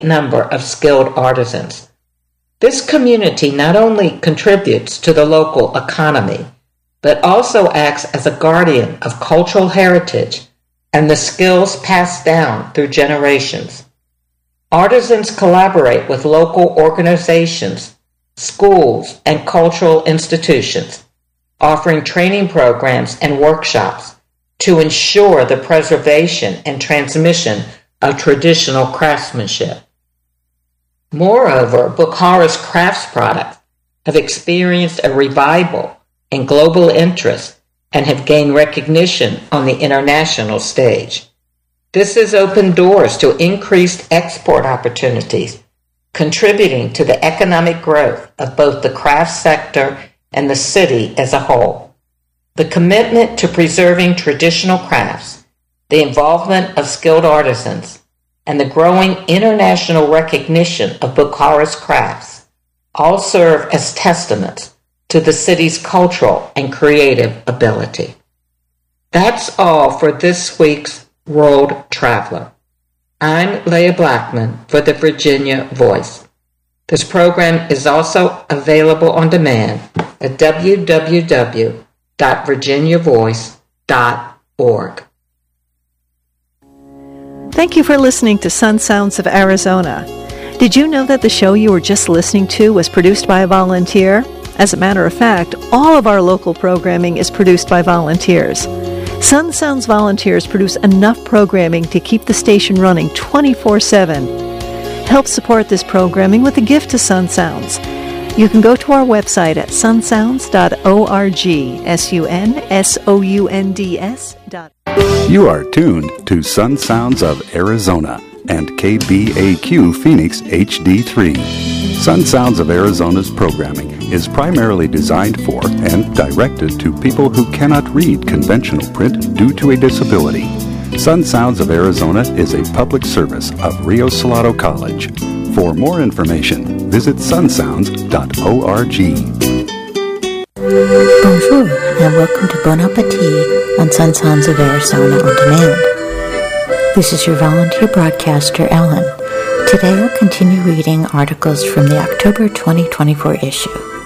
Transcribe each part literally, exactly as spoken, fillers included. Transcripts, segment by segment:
number of skilled artisans. This community not only contributes to the local economy, but also acts as a guardian of cultural heritage and the skills passed down through generations. Artisans collaborate with local organizations, schools, and cultural institutions, offering training programs and workshops to ensure the preservation and transmission of traditional craftsmanship. Moreover, Bukhara's crafts products have experienced a revival in global interest and have gained recognition on the international stage. This has opened doors to increased export opportunities, contributing to the economic growth of both the crafts sector and the city as a whole. The commitment to preserving traditional crafts, the involvement of skilled artisans, and the growing international recognition of Bukhara's crafts all serve as testaments to the city's cultural and creative ability. That's all for this week's World Traveler. I'm Leah Blackman for the Virginia Voice. This program is also available on demand at w w w dot virginia voice dot org. Thank you for listening to Sun Sounds of Arizona. Did you know that the show you were just listening to was produced by a volunteer? As a matter of fact, all of our local programming is produced by volunteers. Sun Sounds volunteers produce enough programming to keep the station running twenty-four seven. Help support this programming with a gift to Sun Sounds. You can go to our website at sun sounds dot org, S U N S O U N D S dot You are tuned to Sun Sounds of Arizona and K B A Q Phoenix H D three. Sun Sounds of Arizona's programming is primarily designed for and directed to people who cannot read conventional print due to a disability. Sun Sounds of Arizona is a public service of Rio Salado College. For more information, visit sun sounds dot org. Bonjour, and welcome to Bon Appetit on Sun Sounds of Arizona on Demand. This is your volunteer broadcaster, Ellen. Today I'll continue reading articles from the October twenty twenty-four issue.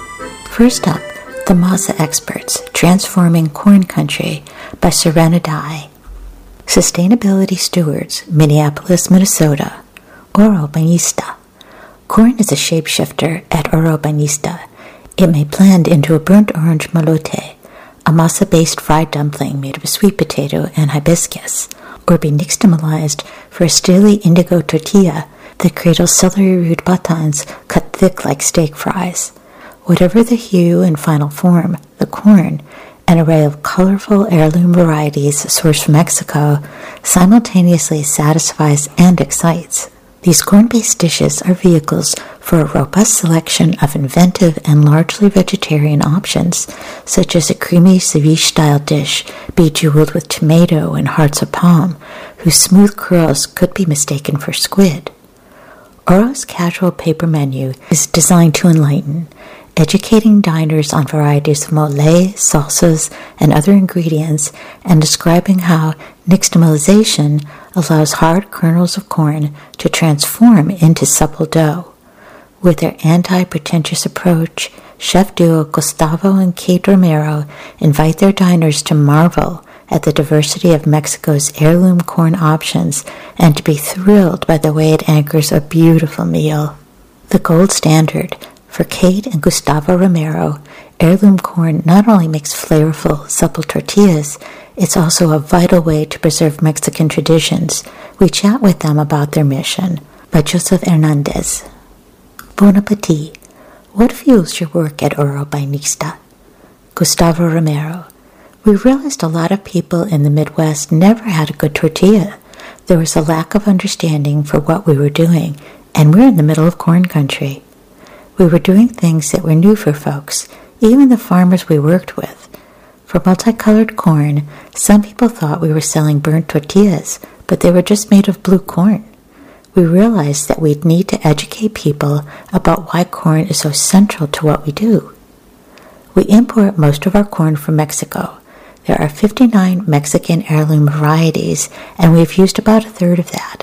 First up, The Masa Experts, Transforming Corn Country by Serena Dye. Sustainability Stewards, Minneapolis, Minnesota. Oro Bañista. Corn is a shapeshifter at Oro Bañista. It may blend into a burnt orange molote, a masa-based fried dumpling made of sweet potato and hibiscus, or be nixtamalized for a steely indigo tortilla that cradles celery root batons cut thick like steak fries. Whatever the hue and final form, the corn, an array of colorful heirloom varieties sourced from Mexico, simultaneously satisfies and excites. These corn-based dishes are vehicles for a robust selection of inventive and largely vegetarian options, such as a creamy ceviche-style dish bejeweled with tomato and hearts of palm, whose smooth curls could be mistaken for squid. Oro's casual paper menu is designed to enlighten, educating diners on varieties of mole, salsas, and other ingredients, and describing how nixtamalization allows hard kernels of corn to transform into supple dough. With their anti-pretentious approach, chef duo Gustavo and Kate Romero invite their diners to marvel at the diversity of Mexico's heirloom corn options and to be thrilled by the way it anchors a beautiful meal. The gold standard for Kate and Gustavo Romero, heirloom corn not only makes flavorful, supple tortillas, it's also a vital way to preserve Mexican traditions. We chat with them about their mission. By Joseph Hernandez. Bon appetit. What fuels your work at Oro Bañista? Gustavo Romero. We realized a lot of people in the Midwest never had a good tortilla. There was a lack of understanding for what we were doing, and we're in the middle of corn country. We were doing things that were new for folks, even the farmers we worked with. For multicolored corn, some people thought we were selling burnt tortillas, but they were just made of blue corn. We realized that we'd need to educate people about why corn is so central to what we do. We import most of our corn from Mexico. There are fifty-nine Mexican heirloom varieties, and we've used about a third of that.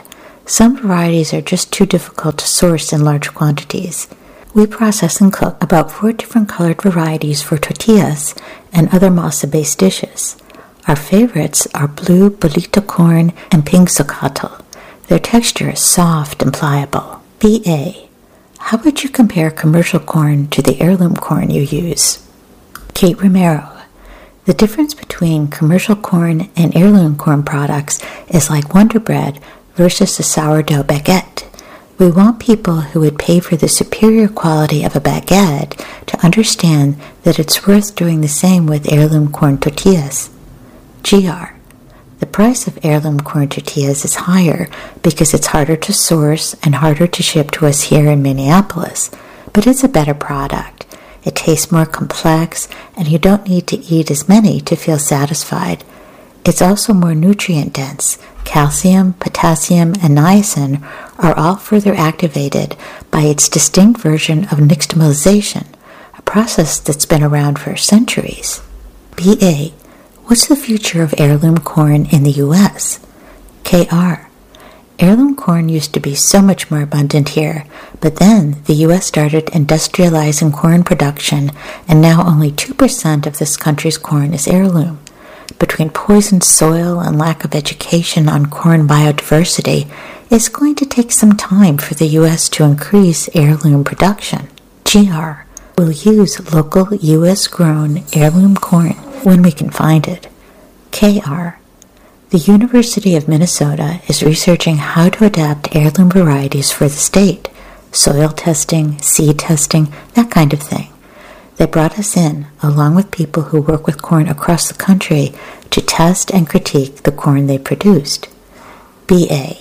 Some varieties are just too difficult to source in large quantities. We process and cook about four different colored varieties for tortillas and other masa-based dishes. Our favorites are blue bolito corn and pink socatl. Their texture is soft and pliable. B A. How would you compare commercial corn to the heirloom corn you use? Kate Romero. The difference between commercial corn and heirloom corn products is like Wonder Bread versus a sourdough baguette. We want people who would pay for the superior quality of a baguette to understand that it's worth doing the same with heirloom corn tortillas. G R. The price of heirloom corn tortillas is higher because it's harder to source and harder to ship to us here in Minneapolis, but it's a better product. It tastes more complex, and you don't need to eat as many to feel satisfied. It's also more nutrient-dense. Calcium, potassium, and niacin are all further activated by its distinct version of nixtamalization, a process that's been around for centuries. B A. What's the future of heirloom corn in the U S? K R. Heirloom corn used to be so much more abundant here, but then the U S started industrializing corn production, and now only two percent of this country's corn is heirloom. Between poisoned soil and lack of education on corn biodiversity, it's going to take some time for the U S to increase heirloom production. G R. We'll use local U S-grown heirloom corn when we can find it. K R. The University of Minnesota is researching how to adapt heirloom varieties for the state. Soil testing, seed testing, that kind of thing. They brought us in, along with people who work with corn across the country, to test and critique the corn they produced. B A.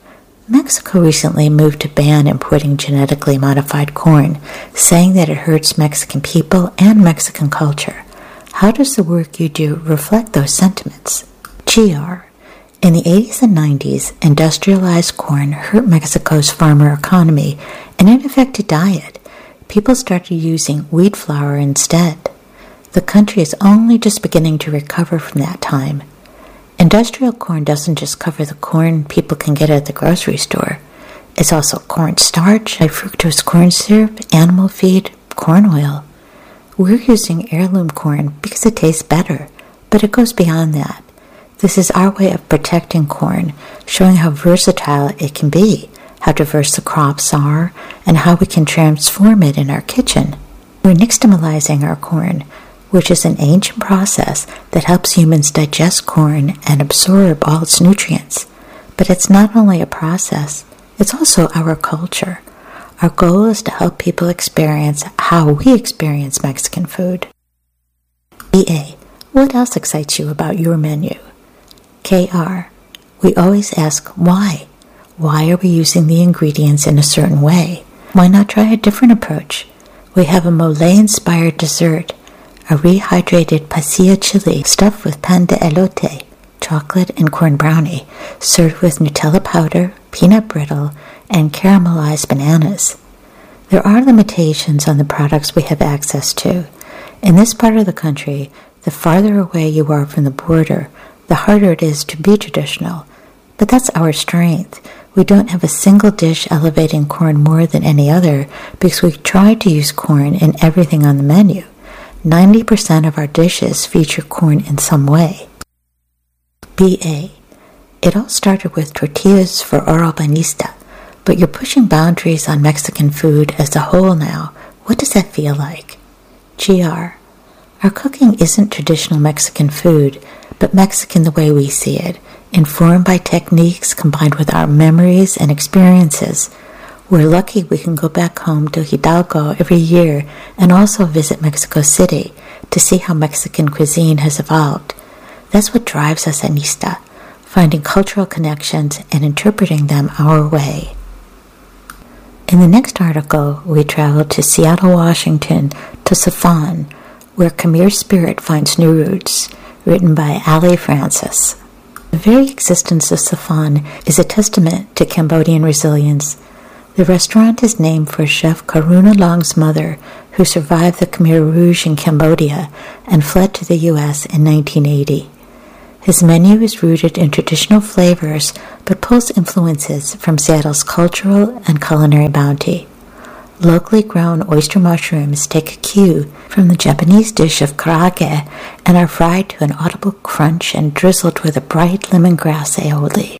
Mexico recently moved to ban importing genetically modified corn, saying that it hurts Mexican people and Mexican culture. How does the work you do reflect those sentiments? G R. In the eighties and nineties, industrialized corn hurt Mexico's farmer economy, and it affected diet. People started using wheat flour instead. The country is only just beginning to recover from that time. Industrial corn doesn't just cover the corn people can get at the grocery store. It's also corn starch, high fructose corn syrup, animal feed, corn oil. We're using heirloom corn because it tastes better, but it goes beyond that. This is our way of protecting corn, showing how versatile it can be, how diverse the crops are, and how we can transform it in our kitchen. We're nixtamalizing our corn, which is an ancient process that helps humans digest corn and absorb all its nutrients. But it's not only a process, it's also our culture. Our goal is to help people experience how we experience Mexican food. B A. What else excites you about your menu? K R. We always ask why. Why are we using the ingredients in a certain way? Why not try a different approach? We have a mole-inspired dessert, a rehydrated pasilla chili stuffed with pan de elote, chocolate and corn brownie, served with Nutella powder, peanut brittle, and caramelized bananas. There are limitations on the products we have access to. In this part of the country, the farther away you are from the border, the harder it is to be traditional. But that's our strength. We don't have a single dish elevating corn more than any other because we try to use corn in everything on the menu. ninety percent of our dishes feature corn in some way. B A. It all started with tortillas for Oro Banista, but you're pushing boundaries on Mexican food as a whole now. What does that feel like? G R. Our cooking isn't traditional Mexican food, but Mexican the way we see it, informed by techniques combined with our memories and experiences. We're lucky we can go back home to Hidalgo every year and also visit Mexico City to see how Mexican cuisine has evolved. That's what drives us at Nista, finding cultural connections and interpreting them our way. In the next article, we travel to Seattle, Washington, to Safan, where Khmer spirit finds new roots, written by Ali Francis. The very existence of Safan is a testament to Cambodian resilience. The restaurant is named for Chef Karuna Long's mother, who survived the Khmer Rouge in Cambodia and fled to the U S in nineteen eighty. His menu is rooted in traditional flavors but pulls influences from Seattle's cultural and culinary bounty. Locally grown oyster mushrooms take a cue from the Japanese dish of karaage and are fried to an audible crunch and drizzled with a bright lemongrass aioli.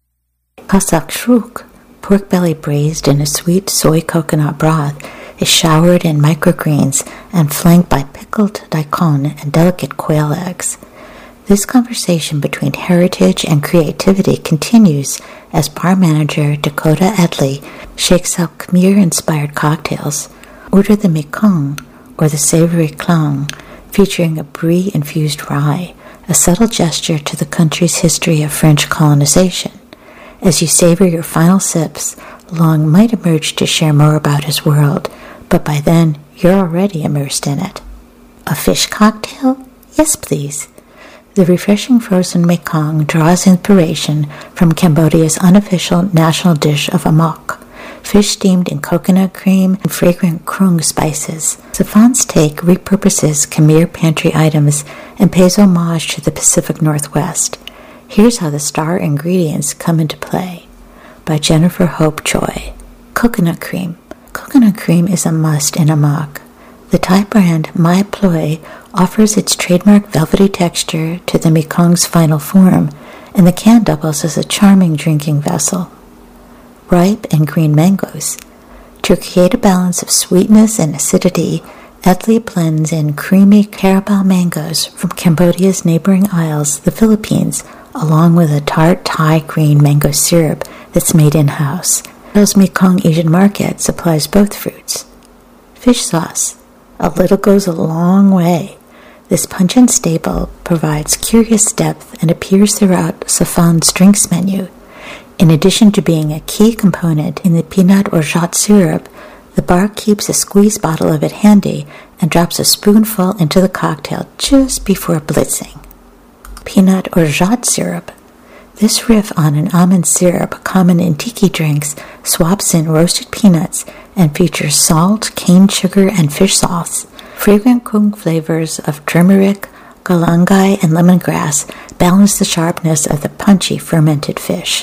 Kasakshruk, pork belly braised in a sweet soy coconut broth, is showered in microgreens and flanked by pickled daikon and delicate quail eggs. This conversation between heritage and creativity continues as bar manager Dakota Edley shakes up Khmer-inspired cocktails. Order the Mekong, or the savory clang, featuring a brie-infused rye, a subtle gesture to the country's history of French colonization. As you savor your final sips, Long might emerge to share more about his world, but by then you're already immersed in it. A fish cocktail? Yes, please. The refreshing frozen Mekong draws inspiration from Cambodia's unofficial national dish of amok, fish steamed in coconut cream and fragrant krung spices. Safan's take repurposes Khmer pantry items and pays homage to the Pacific Northwest. Here's how the star ingredients come into play. By Jennifer Hope Choi. Coconut cream. Coconut cream is a must in amok. The Thai brand My Ploy offers its trademark velvety texture to the Mekong's final form, and the can doubles as a charming drinking vessel. Ripe and green mangoes. To create a balance of sweetness and acidity, Edley blends in creamy Carabao mangoes from Cambodia's neighboring isles, the Philippines, along with a tart Thai green mango syrup that's made in-house. Seattle's Mekong Asian Market supplies both fruits. Fish sauce. A little goes a long way. This pungent staple provides curious depth and appears throughout Safan's drinks menu. In addition to being a key component in the peanut orgeat syrup, the bar keeps a squeeze bottle of it handy and drops a spoonful into the cocktail just before blitzing. Peanut orgeat syrup. This riff on an almond syrup common in tiki drinks swaps in roasted peanuts and features salt, cane sugar, and fish sauce. Fragrant krung flavors of turmeric, galangai, and lemongrass balance the sharpness of the punchy fermented fish.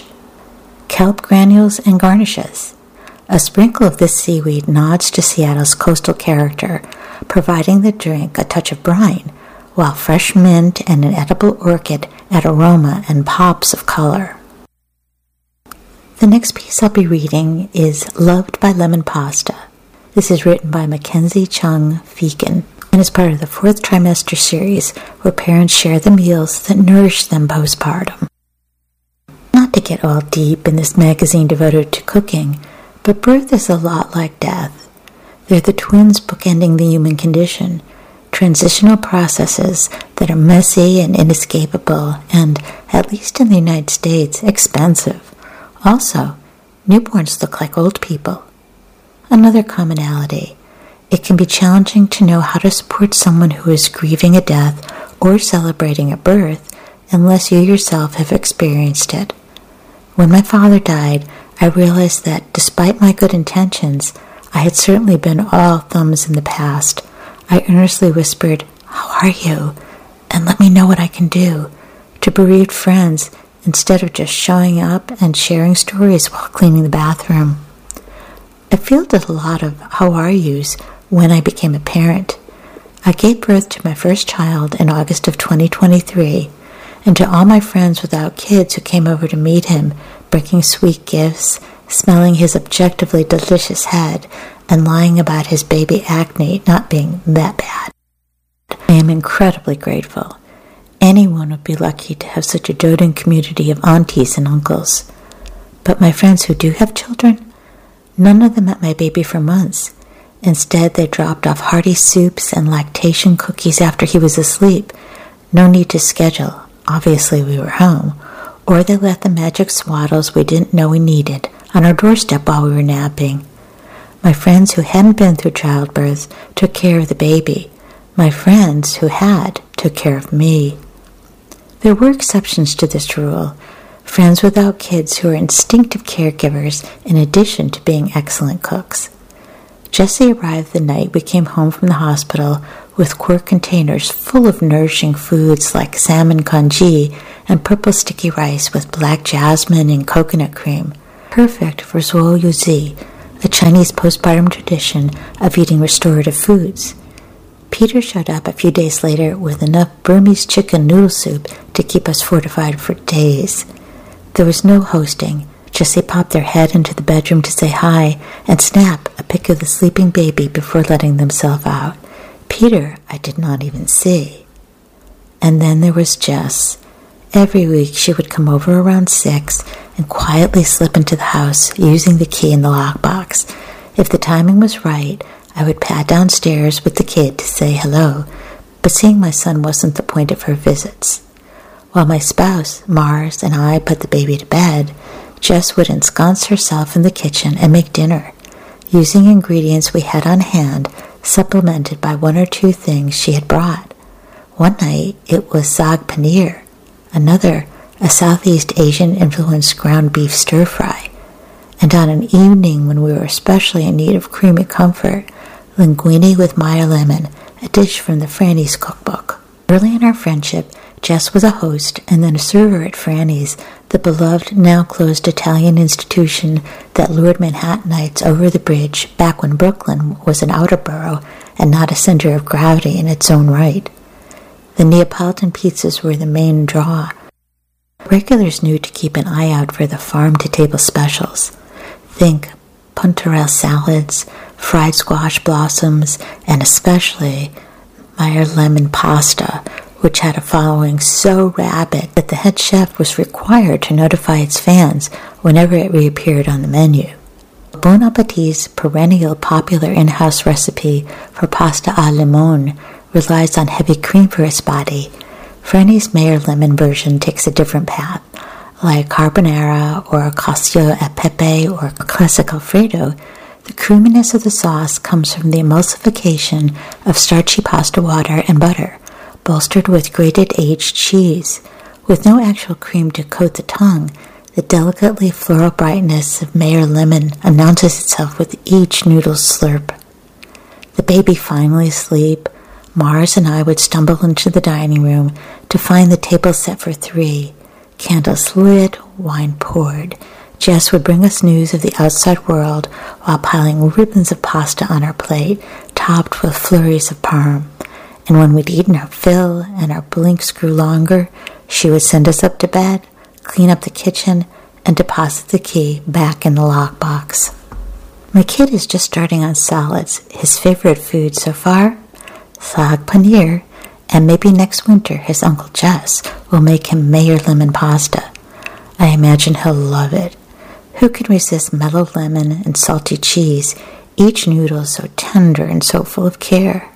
Kelp granules and garnishes. A sprinkle of this seaweed nods to Seattle's coastal character, providing the drink a touch of brine, while fresh mint and an edible orchid add aroma and pops of color. The next piece I'll be reading is Loved by Lemon Pasta. This is written by Mackenzie Chung Feakin and is part of the fourth trimester series where parents share the meals that nourish them postpartum. Not to get all deep in this magazine devoted to cooking, but birth is a lot like death. They're the twins bookending the human condition, transitional processes that are messy and inescapable and, at least in the United States, expensive. Also, newborns look like old people. Another commonality. It can be challenging to know how to support someone who is grieving a death or celebrating a birth unless you yourself have experienced it. When my father died, I realized that despite my good intentions, I had certainly been all thumbs in the past. I earnestly whispered, "How are you?" and "Let me know what I can do," to bereaved friends instead of just showing up and sharing stories while cleaning the bathroom. I fielded a lot of "how are yous" when I became a parent. I gave birth to my first child in August of twenty twenty-three, and to all my friends without kids who came over to meet him, bringing sweet gifts, smelling his objectively delicious head, and lying about his baby acne not being that bad. I am incredibly grateful. Anyone would be lucky to have such a doting community of aunties and uncles. But my friends who do have children, none of them met my baby for months. Instead, they dropped off hearty soups and lactation cookies after he was asleep. No need to schedule. Obviously, we were home. Or they left the magic swaddles we didn't know we needed on our doorstep while we were napping. My friends who hadn't been through childbirth took care of the baby. My friends who had took care of me. There were exceptions to this rule. Friends without kids who are instinctive caregivers in addition to being excellent cooks. Jesse arrived the night we came home from the hospital with quart containers full of nourishing foods like salmon congee and purple sticky rice with black jasmine and coconut cream, perfect for Zuo Yuzi, a Chinese postpartum tradition of eating restorative foods. Peter showed up a few days later with enough Burmese chicken noodle soup to keep us fortified for days. There was no hosting, just they popped their head into the bedroom to say hi and snap a pic of the sleeping baby before letting themselves out. Peter I did not even see. And then there was Jess. Every week she would come over around six and quietly slip into the house using the key in the lockbox. If the timing was right, I would pad downstairs with the kid to say hello, but seeing my son wasn't the point of her visits. While my spouse, Mars, and I put the baby to bed, Jess would ensconce herself in the kitchen and make dinner, using ingredients we had on hand, supplemented by one or two things she had brought. One night it was saag paneer, another a Southeast Asian-influenced ground beef stir-fry, and on an evening when we were especially in need of creamy comfort, linguine with Meyer lemon, a dish from the Franny's cookbook. Early in our friendship, Jess was a host and then a server at Franny's, the beloved, now-closed Italian institution that lured Manhattanites over the bridge back when Brooklyn was an outer borough and not a center of gravity in its own right. The Neapolitan pizzas were the main draw. Regulars knew to keep an eye out for the farm-to-table specials. Think puntarelle salads, fried squash blossoms, and especially Meyer lemon pasta, which had a following so rabid that the head chef was required to notify its fans whenever it reappeared on the menu. Bon Appetit's perennial popular in-house recipe for pasta à limone relies on heavy cream for its body. Franny's Meyer lemon version takes a different path. Like carbonara or cacio e pepe or classic Alfredo, the creaminess of the sauce comes from the emulsification of starchy pasta water and butter, bolstered with grated aged cheese. With no actual cream to coat the tongue, the delicately floral brightness of Meyer lemon announces itself with each noodle slurp. The baby finally asleep, Mars and I would stumble into the dining room to find the table set for three. Candles lit, wine poured. Jess would bring us news of the outside world while piling ribbons of pasta on our plate, topped with flurries of parm. And when we'd eaten our fill and our blinks grew longer, she would send us up to bed, clean up the kitchen, and deposit the key back in the lockbox. My kid is just starting on salads. His favorite food so far? Saag paneer, and maybe next winter his Uncle Jess will make him Meyer lemon pasta. I imagine he'll love it. Who can resist mellow lemon and salty cheese, each noodle so tender and so full of care?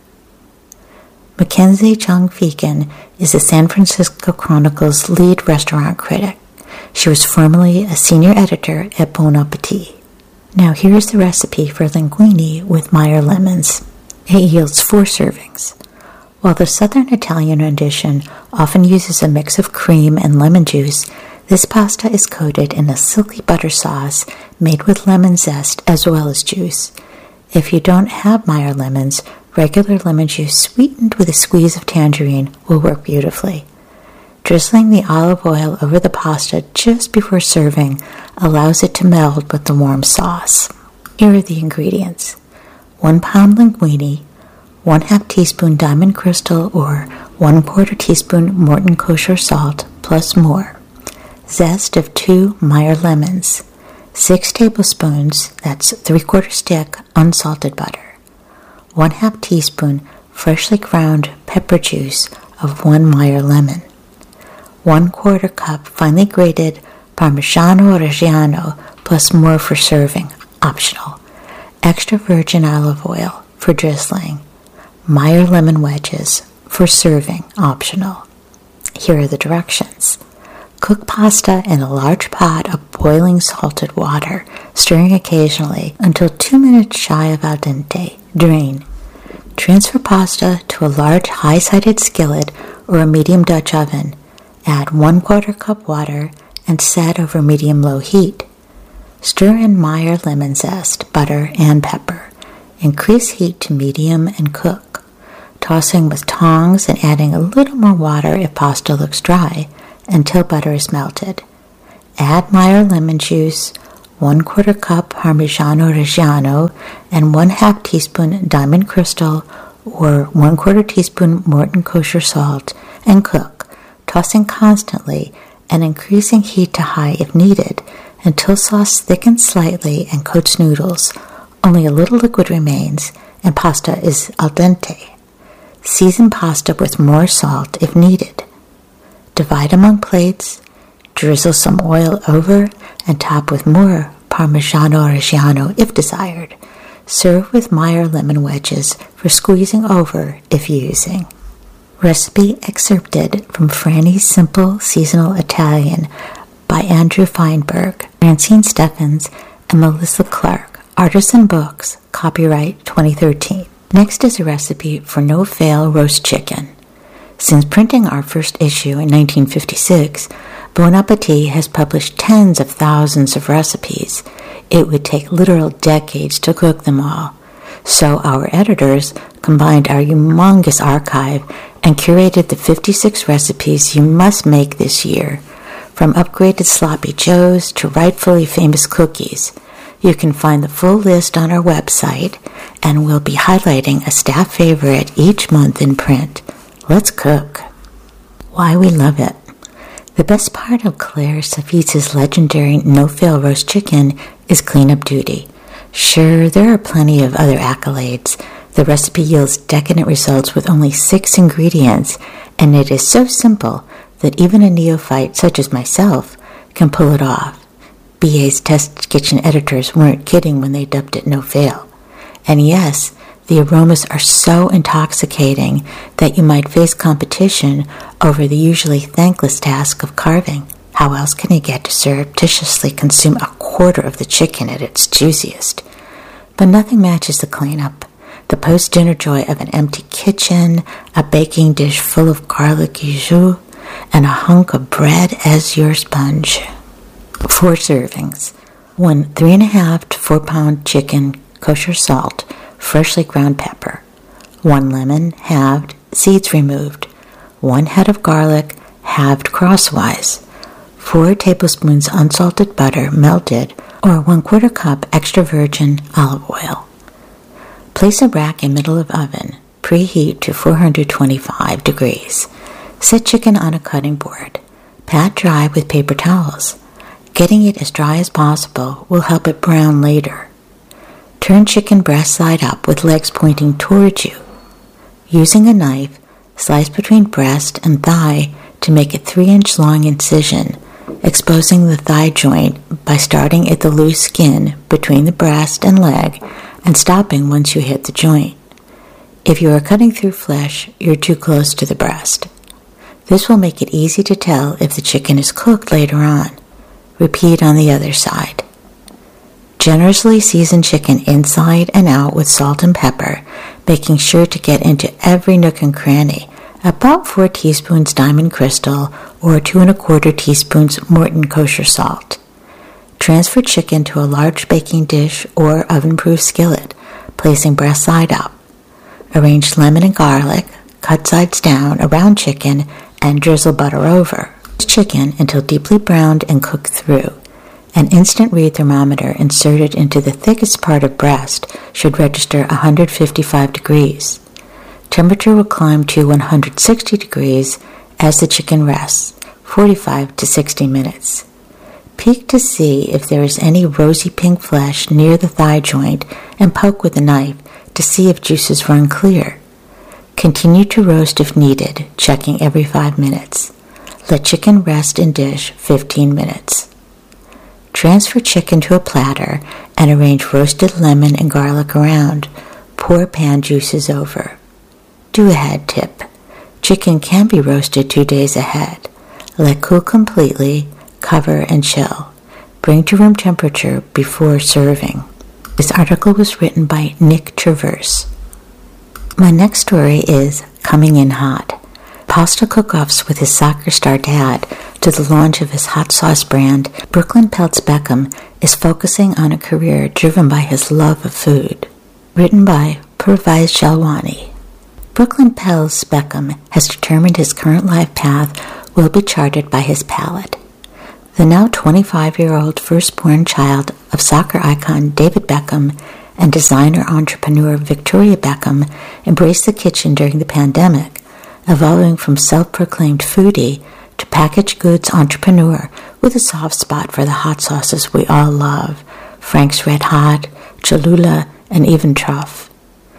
Mackenzie Chung Feakin is the San Francisco Chronicle's lead restaurant critic. She was formerly a senior editor at Bon Appetit. Now here's the recipe for linguine with Meyer lemons. It yields four servings. While the Southern Italian rendition often uses a mix of cream and lemon juice, this pasta is coated in a silky butter sauce made with lemon zest as well as juice. If you don't have Meyer lemons, regular lemon juice sweetened with a squeeze of tangerine will work beautifully. Drizzling the olive oil over the pasta just before serving allows it to meld with the warm sauce. Here are the ingredients. One pound linguine, one half teaspoon diamond crystal or one quarter teaspoon Morton kosher salt plus more. Zest of two Meyer lemons. Six tablespoons, that's three quarter stick, unsalted butter. One half teaspoon freshly ground pepper juice of one Meyer lemon. One quarter cup finely grated Parmigiano Reggiano plus more for serving, optional. Extra virgin olive oil for drizzling. Meyer lemon wedges for serving, optional. Here are the directions. Cook pasta in a large pot of boiling salted water, stirring occasionally until two minutes shy of al dente. Drain. Transfer pasta to a large high-sided skillet or a medium Dutch oven. Add one quarter cup water and set over medium-low heat. Stir in Meyer lemon zest, butter, and pepper. Increase heat to medium and cook. tossing with tongs and adding a little more water if pasta looks dry until butter is melted. Add Meyer lemon juice, one quarter cup Parmigiano Reggiano, and one half teaspoon Diamond Crystal or one quarter teaspoon Morton kosher salt, and cook, tossing constantly and increasing heat to high if needed until sauce thickens slightly and coats noodles. Only a little liquid remains and pasta is al dente. Season pasta with more salt if needed. Divide among plates, drizzle some oil over, and top with more Parmigiano Reggiano if desired. Serve with Meyer lemon wedges for squeezing over if using. Recipe excerpted from Franny's Simple Seasonal Italian by Andrew Feinberg, Francine Steffens, and Melissa Clark. Artisan Books, copyright twenty thirteen. Next is a recipe for no-fail roast chicken. Since printing our first issue in nineteen fifty-six, Bon Appetit has published tens of thousands of recipes. It would take literal decades to cook them all. So our editors combined our humongous archive and curated the fifty-six recipes you must make this year. From upgraded sloppy joes to rightfully famous cookies. You can find the full list on our website, and we'll be highlighting a staff favorite each month in print. Let's cook. Why we love it. The best part of Claire Safitz's legendary no-fail roast chicken is cleanup duty. Sure, there are plenty of other accolades. The recipe yields decadent results with only six ingredients, and it is so simple that even a neophyte such as myself can pull it off. B A's Test Kitchen editors weren't kidding when they dubbed it no-fail. And yes, the aromas are so intoxicating that you might face competition over the usually thankless task of carving. How else can you get to surreptitiously consume a quarter of the chicken at its juiciest? But nothing matches the cleanup. The post-dinner joy of an empty kitchen, a baking dish full of garlic jus, and a hunk of bread as your sponge. Four servings. One three and a half to four pound chicken, kosher salt, freshly ground pepper. One lemon, halved, seeds removed. One head of garlic, halved crosswise. Four tablespoons unsalted butter, melted, or one quarter cup extra virgin olive oil. Place a rack in middle of oven. Preheat to four hundred twenty-five degrees. Set chicken on a cutting board. Pat dry with paper towels. Getting it as dry as possible will help it brown later. Turn chicken breast side up with legs pointing towards you. Using a knife, slice between breast and thigh to make a three inch long incision, exposing the thigh joint by starting at the loose skin between the breast and leg and stopping once you hit the joint. If you are cutting through flesh, you're too close to the breast. This will make it easy to tell if the chicken is cooked later on. Repeat on the other side. Generously season chicken inside and out with salt and pepper, making sure to get into every nook and cranny. About four teaspoons Diamond Crystal or two and a quarter teaspoons Morton kosher salt. Transfer chicken to a large baking dish or oven-proof skillet, placing breast side up. Arrange lemon and garlic, cut sides down around chicken, and drizzle butter over. Chicken until deeply browned and cooked through. An instant read thermometer inserted into the thickest part of breast should register one hundred fifty-five degrees. Temperature will climb to one hundred sixty degrees as the chicken rests, forty-five to sixty minutes. Peek to see if there is any rosy pink flesh near the thigh joint and poke with a knife to see if juices run clear. Continue to roast if needed, checking every five minutes. Let chicken rest in dish fifteen minutes. Transfer chicken to a platter and arrange roasted lemon and garlic around. Pour pan juices over. Do ahead tip. Chicken can be roasted two days ahead. Let cool completely, cover and chill. Bring to room temperature before serving. This article was written by Nick Traverse. My next story is Coming in Hot. Pasta cook-offs with his soccer star dad to the launch of his hot sauce brand, Brooklyn Peltz Beckham is focusing on a career driven by his love of food. Written by Pervaiz Shalwani. Brooklyn Pelz Beckham has determined his current life path will be charted by his palate. The now twenty-five-year-old firstborn child of soccer icon David Beckham and designer-entrepreneur Victoria Beckham embraced the kitchen during the pandemic, evolving from self-proclaimed foodie to packaged goods entrepreneur with a soft spot for the hot sauces we all love, Frank's Red Hot, Cholula, and even Truff.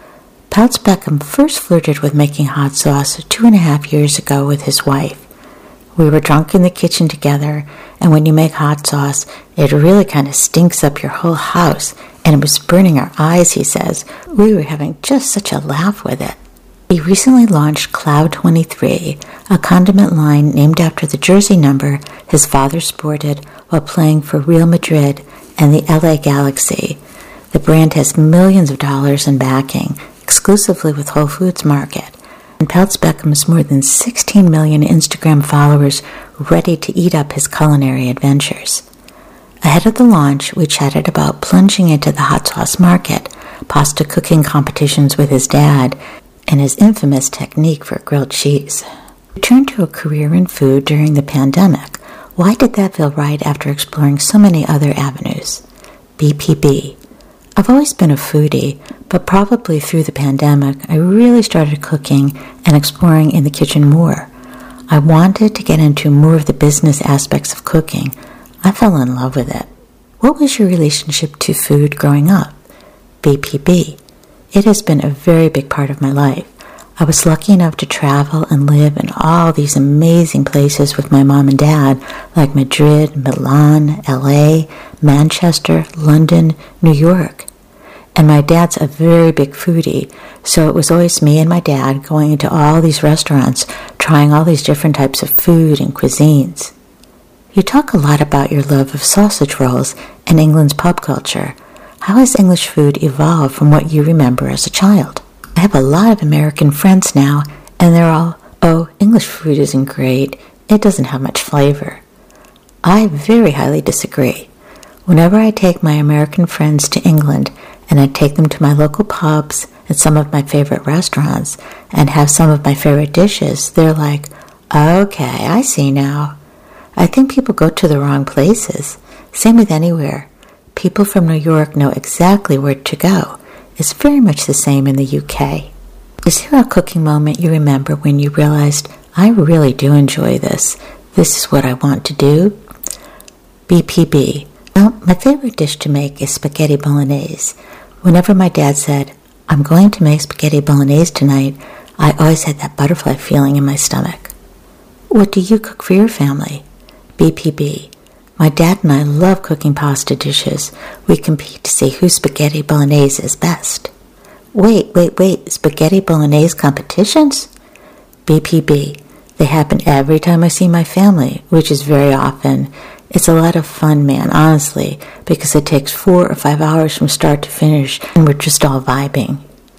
Pelz Beckham first flirted with making hot sauce two and a half years ago with his wife. We were drunk in the kitchen together, and when you make hot sauce, it really kind of stinks up your whole house, and it was burning our eyes, he says. We were having just such a laugh with it. He recently launched Cloud twenty-three, a condiment line named after the jersey number his father sported while playing for Real Madrid and the L A Galaxy. The brand has millions of dollars in backing, exclusively with Whole Foods Market, and Pelz Beckham's more than sixteen million Instagram followers ready to eat up his culinary adventures. Ahead of the launch, we chatted about plunging into the hot sauce market, pasta cooking competitions with his dad, and his infamous technique for grilled cheese. He turned to a career in food during the pandemic. Why did that feel right after exploring so many other avenues? B P B. I've always been a foodie, but probably through the pandemic, I really started cooking and exploring in the kitchen more. I wanted to get into more of the business aspects of cooking. I fell in love with it. What was your relationship to food growing up? B P B. It has been a very big part of my life. I was lucky enough to travel and live in all these amazing places with my mom and dad, like Madrid, Milan, L A, Manchester, London, New York. And my dad's a very big foodie, so it was always me and my dad going into all these restaurants, trying all these different types of food and cuisines. You talk a lot about your love of sausage rolls and England's pub culture. How has English food evolved from what you remember as a child? I have a lot of American friends now, and they're all, oh, English food isn't great. It doesn't have much flavor. I very highly disagree. Whenever I take my American friends to England, and I take them to my local pubs and some of my favorite restaurants, and have some of my favorite dishes, they're like, okay, I see now. I think people go to the wrong places. Same with anywhere. People from New York know exactly where to go. It's very much the same in the U K. Is there a cooking moment you remember when you realized, I really do enjoy this. This is what I want to do? B P B. Well, my favorite dish to make is spaghetti bolognese. Whenever my dad said, I'm going to make spaghetti bolognese tonight, I always had that butterfly feeling in my stomach. What do you cook for your family? B P B. My dad and I love cooking pasta dishes. We compete to see whose spaghetti bolognese is best. Wait, wait, wait, spaghetti bolognese competitions? B P B. They happen every time I see my family, which is very often. It's a lot of fun, man, honestly, because it takes four or five hours from start to finish, and we're just all vibing.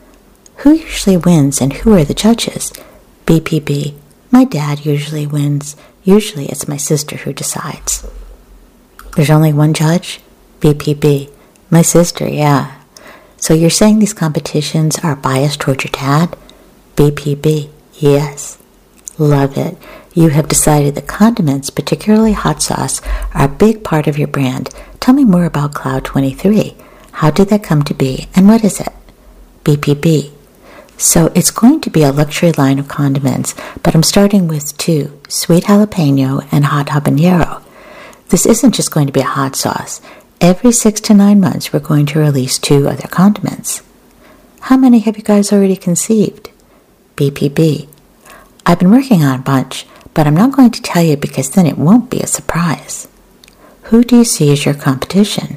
Who usually wins, and who are the judges? B P B. My dad usually wins. Usually it's my sister who decides. There's only one judge? B P B. My sister, yeah. So you're saying these competitions are biased toward your dad? B P B. Yes. Love it. You have decided that condiments, particularly hot sauce, are a big part of your brand. Tell me more about Cloud twenty-three. How did that come to be, and what is it? B P B. So it's going to be a luxury line of condiments, but I'm starting with two, sweet jalapeno and hot habanero. This isn't just going to be a hot sauce. Every six to nine months, we're going to release two other condiments. How many have you guys already conceived? B P B. I've been working on a bunch, but I'm not going to tell you because then it won't be a surprise. Who do you see as your competition?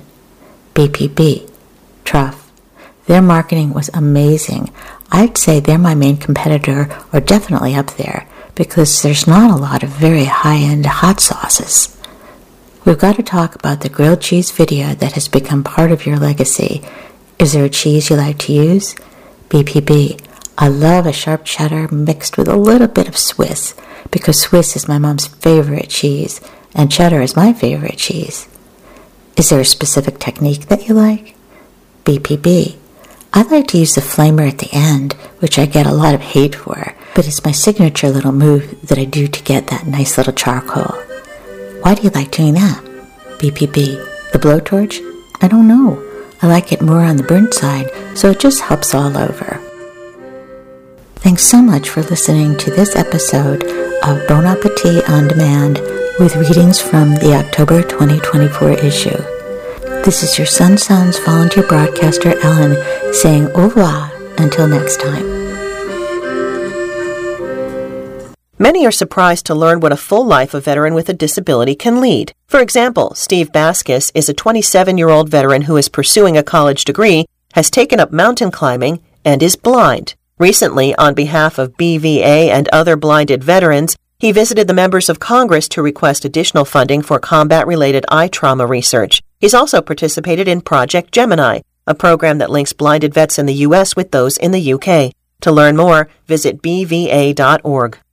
B P B. Truff. Their marketing was amazing. I'd say they're my main competitor, or definitely up there, because there's not a lot of very high-end hot sauces. We've got to talk about the grilled cheese video that has become part of your legacy. Is there a cheese you like to use? B P B. I love a sharp cheddar mixed with a little bit of Swiss, because Swiss is my mom's favorite cheese, and cheddar is my favorite cheese. Is there a specific technique that you like? B P B. I like to use the flamer at the end, which I get a lot of hate for, but it's my signature little move that I do to get that nice little charcoal. Why do you like doing that? B P B. The blowtorch? I don't know. I like it more on the burnt side, so it just helps all over. Thanks so much for listening to this episode of Bon Appetit On Demand with readings from the October twenty twenty-four issue. This is your Sun Sounds volunteer broadcaster, Ellen, saying au revoir until next time. Many are surprised to learn what a full life a veteran with a disability can lead. For example, Steve Baskus is a twenty-seven-year-old veteran who is pursuing a college degree, has taken up mountain climbing, and is blind. Recently, on behalf of B V A and other blinded veterans, he visited the members of Congress to request additional funding for combat-related eye trauma research. He's also participated in Project Gemini, a program that links blinded vets in the U S with those in the U K. To learn more, visit b v a dot org.